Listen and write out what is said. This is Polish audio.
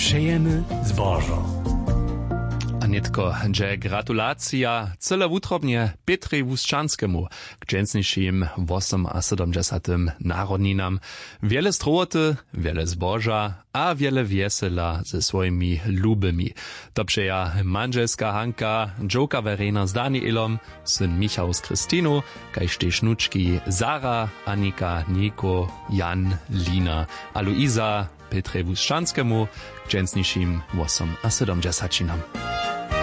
přejemy zbożo. A nitko, że gratulacja cyle wutrobnie Petrej Wuszczanskemu k dżęsniejszym 78 narodninam. Wiele strołoty, wiele zboża, a wiele wiesela ze swoimi lubymi. To przeja manżelska Hanka, dżoka Verena z Danielom, syn Michał z Krystyną, kajż te sznuczki Zara, Anika, Niko, Jan, Lina, a Luiza Petrej Wuszczanskemu k dżęsniejszym 78.